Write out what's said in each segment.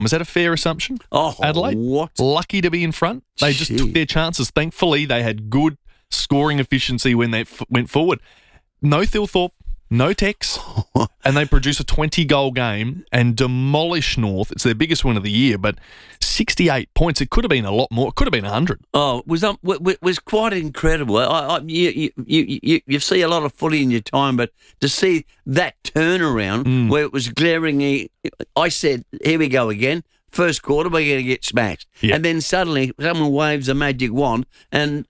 Is that a fair assumption? Oh, Adelaide? what? Lucky to be in front. They just took their chances. Thankfully, they had good scoring efficiency when they went forward. No Thilthorpe, no Tex, and they produce a 20-goal game and demolish North. It's their biggest win of the year, but 68 points. It could have been a lot more. It could have been 100. Oh, it was quite incredible. You see a lot of footy in your time, but to see that turnaround where it was glaringly, I said, here we go again. First quarter, we're going to get smashed. Yeah. And then suddenly someone waves a magic wand and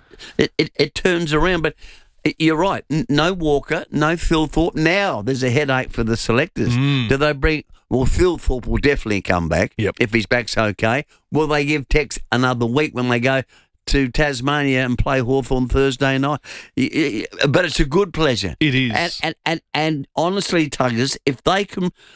it turns around. But you're right. No Walker, no Thilthorpe. Now there's a headache for the selectors. Do they bring... Well, Thilthorpe will definitely come back if his back's okay. Will they give Tex another week when they go to Tasmania and play Hawthorn Thursday night? But it's a good pleasure. It is. And honestly, Tuggers, if they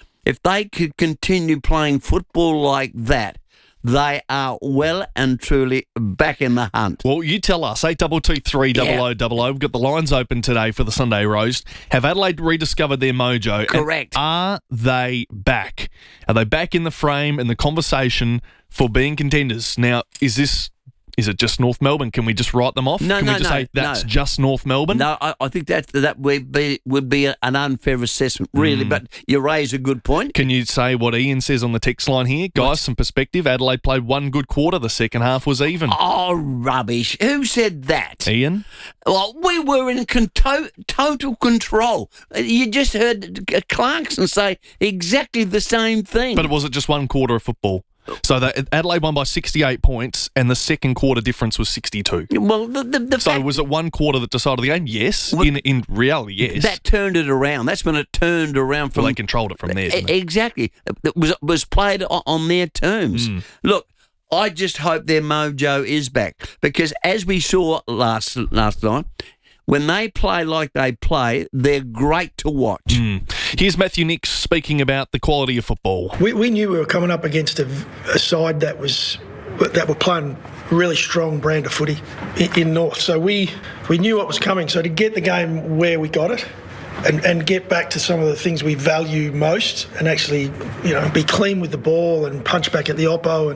could continue playing football like that, they are well and truly back in the hunt. Well, you tell us, 8223 0000. We've got the lines open today for the Sunday Roast. Have Adelaide rediscovered their mojo? Correct. And are they back? Are they back in the frame and the conversation for being contenders? Now, is it just North Melbourne? Can we just write them off? Can we just say that's just North Melbourne? No, I think that would be an unfair assessment, really. But you raise a good point. Can you say what Ian says on the text line here? Guys, some perspective. Adelaide played one good quarter. The second half was even. Oh, rubbish. Who said that? Ian? Well, we were in total control. You just heard Clarkson say exactly the same thing. But was it just one quarter of football? So Adelaide won by 68 points, and the second quarter difference was 62. Well, the so fact, was it one quarter that decided the game? Yes. Well, in reality, yes. That turned it around. That's when it turned around from... Well, they controlled it from there, didn't they? Exactly. It was played on their terms. Look, I just hope their mojo is back, because as we saw last night, when they play like they play, they're great to watch. Here's Matthew Nicks speaking about the quality of football. We knew we were coming up against a side that were playing really strong brand of footy in North. So we knew what was coming. So to get the game where we got it and get back to some of the things we value most and actually, be clean with the ball and punch back at the oppo,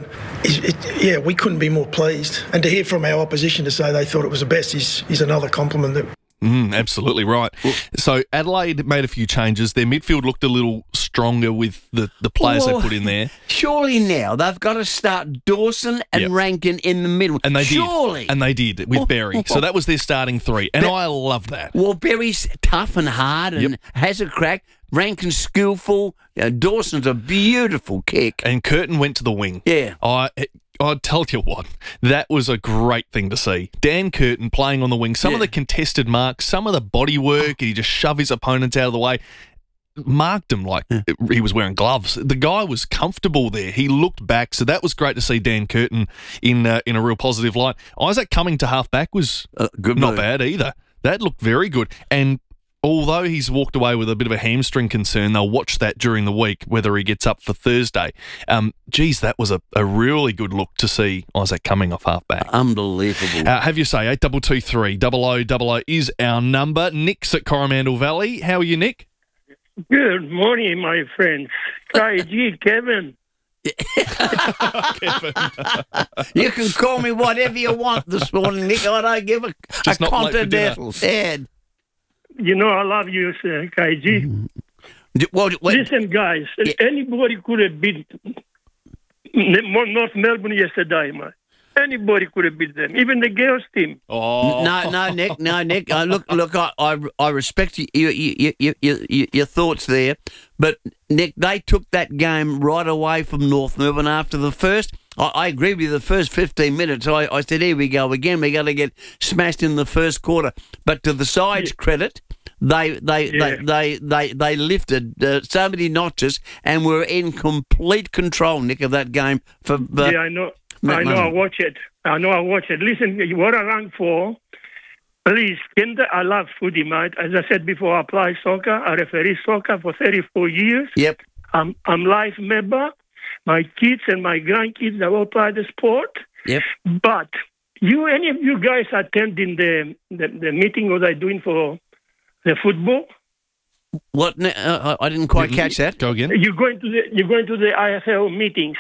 and we couldn't be more pleased. And to hear from our opposition to say they thought it was the best is another compliment. Absolutely right. So Adelaide made a few changes. Their midfield looked a little stronger with the players they put in there. Surely now they've got to start Dawson and Rankin in the middle. And they did. And they did with Berry. So that was their starting three. And I love that. Well, Berry's tough and hard and has a crack. Rankin's skillful. Dawson's a beautiful kick. And Curtin went to the wing. Yeah. I'll tell you what, that was a great thing to see. Dan Curtin playing on the wing, some of the contested marks, some of the body work, he just shoved his opponents out of the way, marked him like he was wearing gloves. The guy was comfortable there. He looked back, so that was great to see Dan Curtin in a real positive light. Isaac Cumming to half-back was not bad either. That looked very good. And although he's walked away with a bit of a hamstring concern, they'll watch that during the week, whether he gets up for Thursday. That was a really good look to see Isaac Cumming off halfback. Unbelievable. Have your say, 8223 0000 is our number. Nick's at Coromandel Valley. How are you, Nick? Good morning, my friends. Kevin. Kevin. You can call me whatever you want this morning, Nick. I don't give a continental head. I love you, sir, KG. Listen, guys, anybody could have beat North Melbourne yesterday, man. Anybody could have beat them, even the girls' team. Oh. No, Nick. Look. I respect your thoughts there, but Nick, they took that game right away from North Melbourne after the first. I agree with you. The first 15 minutes, I said, here we go again. We're going to get smashed in the first quarter. But to the side's credit, they lifted so many notches and were in complete control, Nick, of that game. I know. I watch it. Listen, what I rang for, please, I love footy, mate. As I said before, I play soccer. I referee soccer for 34 years. Yep. I'm live member. My kids and my grandkids, they all play the sport. Yep. But any of you guys attending the meeting what they're doing for the football? What? I didn't quite catch that. Go again. You're going to the IFL meetings.